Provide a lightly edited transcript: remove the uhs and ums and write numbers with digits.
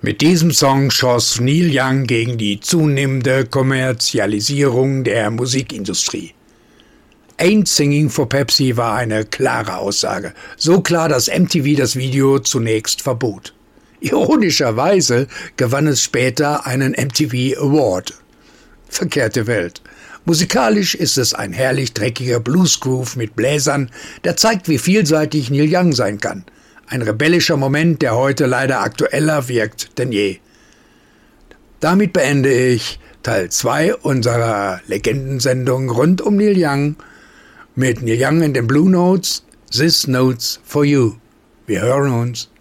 Mit diesem Song schoss Neil Young gegen die zunehmende Kommerzialisierung der Musikindustrie. Ain't Singing for Pepsi war eine klare Aussage. So klar, dass MTV das Video zunächst verbot. Ironischerweise gewann es später einen MTV Award. Verkehrte Welt. Musikalisch ist es ein herrlich dreckiger Bluesgroove mit Bläsern, der zeigt, wie vielseitig Neil Young sein kann. Ein rebellischer Moment, der heute leider aktueller wirkt denn je. Damit beende ich Teil 2 unserer Legendensendung rund um Neil Young mit Neil Young and the Blue Notes, This Notes for You. Wir hören uns.